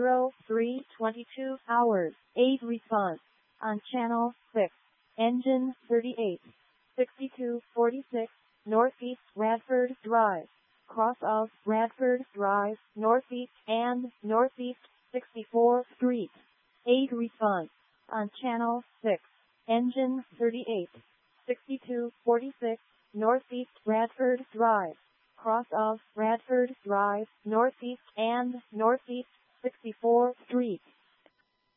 03:22 hours. 8 response. On channel 6. Engine 38. 6246. Northeast Radford Drive. Cross of Radford Drive, Northeast and Northeast 64th Street. 8 response. On channel 6. Engine 38. 6246. Northeast Radford Drive. Cross of Radford Drive, Northeast and Northeast 64th Street.